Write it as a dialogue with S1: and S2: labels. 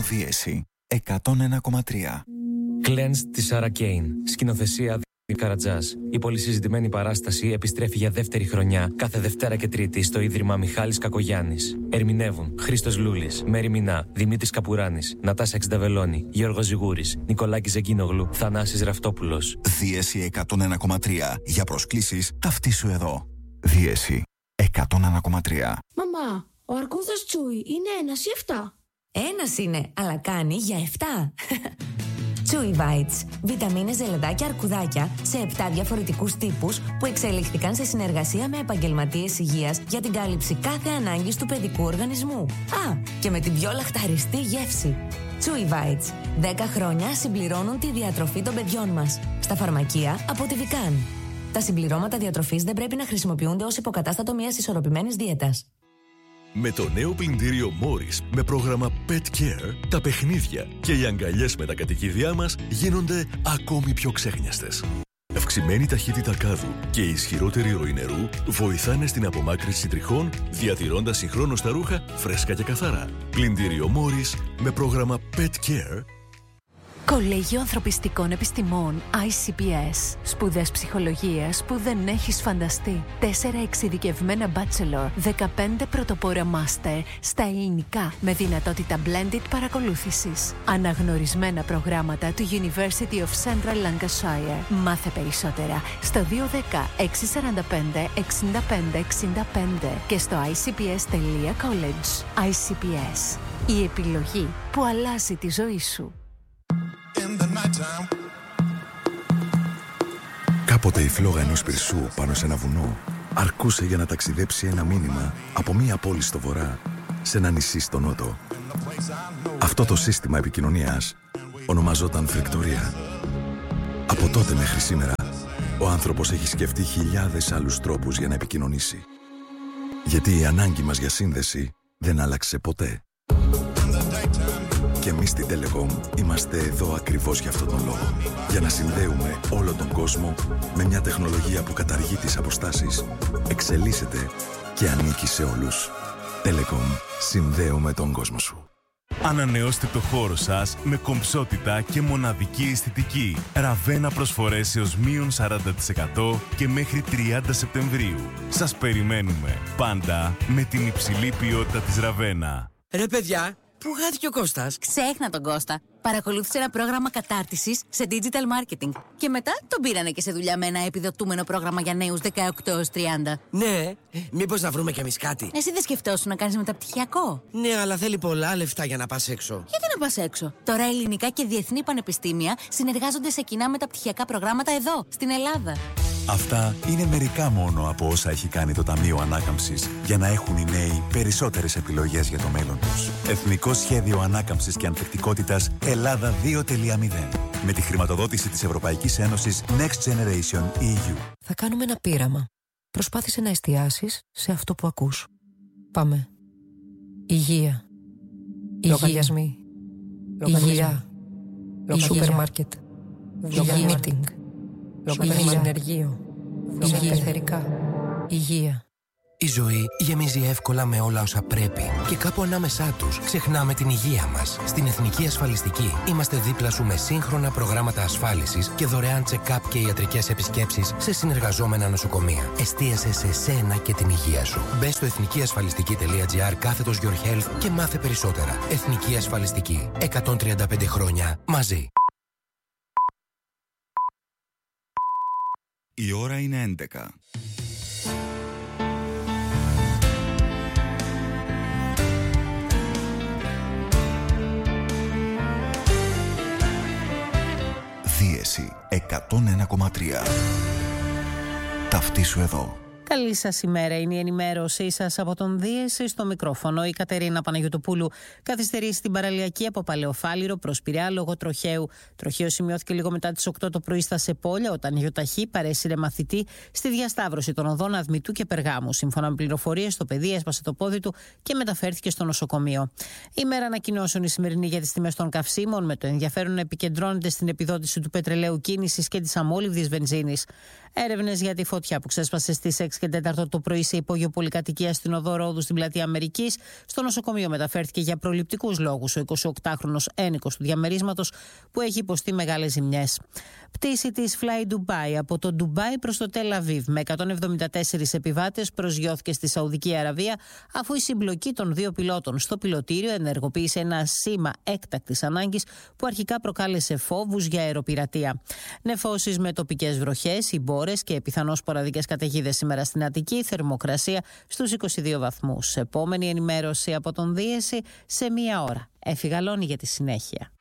S1: Δίεση 101,3.
S2: Cleansed της Σάρα Κέιν. Σκηνοθεσία Καρατζάς. Η πολυσυζητημένη παράσταση επιστρέφει για δεύτερη χρονιά κάθε Δευτέρα και Τρίτη στο Ίδρυμα Μιχάλης Κακογιάννης. Ερμηνεύουν Χρήστος Λούλης, Μέρη Μινά, Δημήτρης Καπουράνης, Νατάσα Εξνταβελώνη, Γιώργος Ζιγούρης, Νικολάκης Ζεγκίνογλου, Θανάσης Ραυτόπουλος.
S1: Δίεση 101,3. Για προσκλήσεις ταυτίσου εδώ. Δίεση 101,3.
S3: Μαμά, ο αρκούδας Τσούι είναι 1 ή 7?
S4: Ένας είναι, αλλά κάνει για 7. Chewy Bites. Βιταμίνες, ζελεδάκια, αρκουδάκια σε 7 διαφορετικούς τύπους που εξελιχθήκαν σε συνεργασία με επαγγελματίες υγείας για την κάλυψη κάθε ανάγκης του παιδικού οργανισμού. Α, και με την πιο λαχταριστή γεύση. Chewy Bites. 10 χρόνια συμπληρώνουν τη διατροφή των παιδιών μας. Στα φαρμακεία από τη Vican. Τα συμπληρώματα διατροφής δεν πρέπει να χρησιμοποιούνται ως υποκατάστατο μιας ισορροπημένης δίαιτας.
S5: Με το νέο πλυντήριο Morris με πρόγραμμα Pet Care, τα παιχνίδια και οι αγκαλιές με τα κατοικίδια μας γίνονται ακόμη πιο ξέχνιαστες. Αυξημένη ταχύτητα κάδου και ισχυρότερη ροή νερού βοηθάνε στην απομάκρυνση τριχών, διατηρώντας συγχρόνως τα ρούχα φρέσκα και καθαρά. Πλυντήριο Morris με πρόγραμμα Pet Care.
S6: Κολέγιο Ανθρωπιστικών Επιστημών ICPS. Σπουδές ψυχολογίας που δεν έχεις φανταστεί. 4 εξειδικευμένα bachelor, 15 πρωτοπόρα master στα ελληνικά με δυνατότητα blended παρακολούθησης. Αναγνωρισμένα προγράμματα του University of Central Lancashire. Μάθε περισσότερα στο 210 645 65 65 και στο icps.college. ICPS. Η επιλογή που αλλάζει τη ζωή σου.
S7: Κάποτε η φλόγα ενός πυρσού πάνω σε ένα βουνό αρκούσε για να ταξιδέψει ένα μήνυμα από μία πόλη στο βορρά σε ένα νησί στο νότο. Αυτό το σύστημα επικοινωνίας ονομαζόταν φρικτορία. Από τότε μέχρι σήμερα ο άνθρωπος έχει σκεφτεί χιλιάδες άλλους τρόπους για να επικοινωνήσει. Γιατί η ανάγκη μας για σύνδεση δεν άλλαξε ποτέ. Και εμείς στην Telecom είμαστε εδώ ακριβώς για αυτόν τον λόγο. Για να συνδέουμε όλο τον κόσμο με μια τεχνολογία που καταργεί τις αποστάσεις, εξελίσσεται και ανήκει σε όλους. Telecom. Συνδέουμε τον κόσμο σου.
S8: Ανανεώστε το χώρο σας με κομψότητα και μοναδική αισθητική. Ραβένα προσφορές έως -40% και μέχρι 30 Σεπτεμβρίου. Σας περιμένουμε πάντα με την υψηλή ποιότητα της Ραβένα.
S9: Ρε παιδιά, πού χάθηκε ο Κώστας?
S10: Ξέχνα τον Κώστα. Παρακολούθησε ένα πρόγραμμα κατάρτισης σε digital marketing. Και μετά τον πήρανε και σε δουλειά με ένα επιδοτούμενο πρόγραμμα για νέους 18 έως 30.
S9: Ναι, μήπως να βρούμε κι εμείς κάτι?
S10: Εσύ δεν σκεφτόσουν να κάνεις μεταπτυχιακό?
S9: Ναι, αλλά θέλει πολλά λεφτά για να πας έξω.
S10: Γιατί να πας έξω? Τώρα ελληνικά και διεθνή πανεπιστήμια συνεργάζονται σε κοινά μεταπτυχιακά προγράμματα εδώ, στην Ελλάδα.
S11: Αυτά είναι μερικά μόνο από όσα έχει κάνει το Ταμείο Ανάκαμψης για να έχουν οι νέοι περισσότερες επιλογές για το μέλλον τους. Εθνικό Σχέδιο Ανάκαμψης και Ανθεκτικότητας Ελλάδα 2.0. Με τη χρηματοδότηση της Ευρωπαϊκής Ένωσης Next Generation EU.
S12: Θα κάνουμε ένα πείραμα. Προσπάθησε να εστιάσεις σε αυτό που ακούς. Πάμε. Υγεία. Λογαριασμοί. Υγεία. Σούπερ μάρκετ. Υγεία. Meeting. Συνεργείο. Υγεία. Υγεία.
S13: Η ζωή γεμίζει εύκολα με όλα όσα πρέπει και κάπου ανάμεσά τους ξεχνάμε την υγεία μας. Στην Εθνική Ασφαλιστική είμαστε δίπλα σου με σύγχρονα προγράμματα ασφάλισης και δωρεάν check-up και ιατρικές επισκέψεις σε συνεργαζόμενα νοσοκομεία. Εστίασε σε σένα και την υγεία σου. Μπες στο εθνικιασφαλιστική.gr/your health και μάθε περισσότερα. Εθνική Ασφαλιστική. 135 χρόνια μαζί.
S1: Η ώρα είναι 11. Δίεση 101,3. Ταυτίσου εδώ.
S14: Καλή σας ημέρα, είναι η ενημέρωσή σας από τον Δίεση στο μικρόφωνο. Η Κατερίνα Παναγιωτοπούλου καθυστερεί στην παραλιακή από Παλαιοφάλιρο προς Πειραιά λόγω τροχαίου. Τροχαίο σημειώθηκε λίγο μετά τις 8 το πρωί στα Σεπόλια, όταν η Ιωταχή παρέσυρε μαθητή στη διασταύρωση των οδών Αδμητού και Περγάμου. Σύμφωνα με πληροφορίες, το παιδί έσπασε το πόδι του και μεταφέρθηκε στο νοσοκομείο. Η μέρα ανακοινώσεων η σημερινή για τις τιμές των καυσίμων, με το ενδιαφέρον να επικεντρώνεται στην επιδότηση του πετρελαίου κίνησης και της αμόλυβδης βενζίνης. Έρευνες για τη φωτιά που ξέσπασε στις 6 και 4 το πρωί σε υπόγειο πολυκατοικία στην οδό Ρόδου στην πλατεία Αμερικής. Στο νοσοκομείο μεταφέρθηκε για προληπτικούς λόγους ο 28χρονος ένικος του διαμερίσματος που έχει υποστεί μεγάλες ζημιές. Πτήση της Fly Dubai από το Ντουμπάι προς το Τελ Αβίβ με 174 επιβάτες προσγειώθηκε στη Σαουδική Αραβία, αφού η συμπλοκή των 2 πιλότων στο πιλωτήριο ενεργοποίησε ένα σήμα έκτακτης ανάγκης που αρχικά προκάλεσε φόβους για αεροπειρατεία. Νεφώσεις με τοπικές βροχές, υμπόρες και πιθανώς σποραδικές καταιγίδες σήμερα στην Αττική, θερμοκρασία στους 22 βαθμούς. Επόμενη ενημέρωση από τον Δίεση σε 1 ώρα. Εφη Γαλώνη για τη συνέχεια.